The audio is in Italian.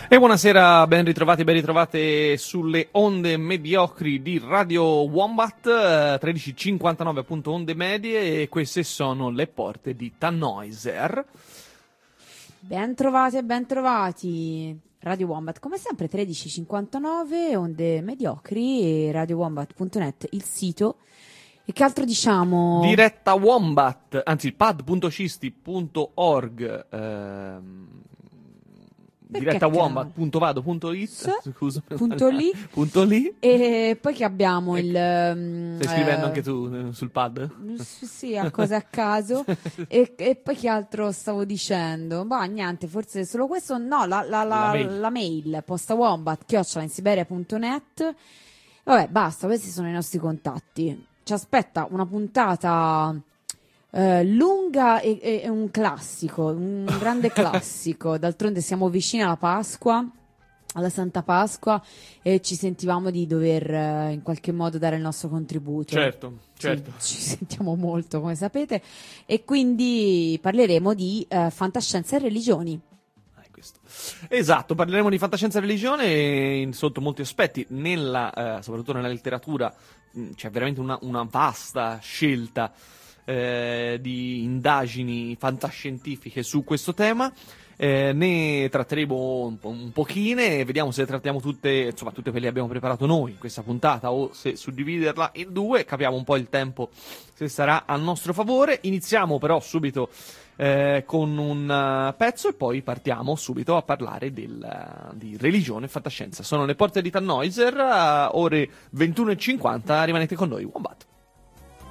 E buonasera, ben ritrovate sulle onde mediocri di Radio Wombat, 13.59 appunto onde medie, e queste sono le porte di Tannhäuser. Ben trovati. Radio Wombat, come sempre 13.59 onde mediocri e radiowombat.net il sito. E che altro diciamo? Diretta Wombat, anzi pad.cisti.org, diretta wombat.vado.it, scusa, punto lì. E poi che abbiamo il stai scrivendo anche tu sul pad? Sì, a cose a caso. e poi che altro stavo dicendo? Bah, niente, forse solo questo. No, la mail postawombat@insiberia.net. Vabbè, basta, questi sono i nostri contatti. Ci aspetta una puntata lunga e un classico, un grande classico. D'altronde siamo vicini alla Pasqua, alla Santa Pasqua, e ci sentivamo di dover in qualche modo dare il nostro contributo. Certo. Ci sentiamo molto, come sapete, e quindi parleremo di fantascienza e religioni. Esatto, parleremo di fantascienza e religione sotto molti aspetti, soprattutto nella letteratura. C'è veramente una vasta scelta di indagini fantascientifiche su questo tema. Ne tratteremo un pochine e vediamo se le trattiamo tutte quelle che abbiamo preparato noi in questa puntata, o se suddividerla in due. Capiamo un po' il tempo se sarà a nostro favore. Iniziamo però subito con un pezzo e poi partiamo subito a parlare di religione e fantascienza. Sono le porte di Tannhäuser, ore 21.50, rimanete con noi, Wombat.